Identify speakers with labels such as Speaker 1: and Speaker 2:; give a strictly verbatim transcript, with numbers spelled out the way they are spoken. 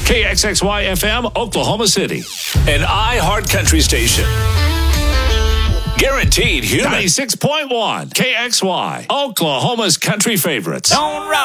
Speaker 1: K X X Y F M, Oklahoma City. An iHeart Country station. Guaranteed human. ninety-six point one K X Y, Oklahoma's country favorites.
Speaker 2: Don't rock.